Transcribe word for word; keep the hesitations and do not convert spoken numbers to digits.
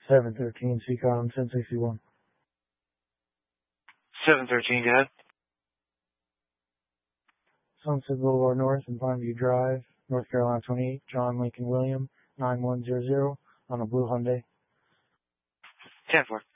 seven thirteen, C C O M ten sixty-one. seven thirteen, go ahead. Sunset Boulevard North and Pineview Drive, North Carolina twenty-eight, John Lincoln William, nine one zero zero, on a blue Hyundai. ten four.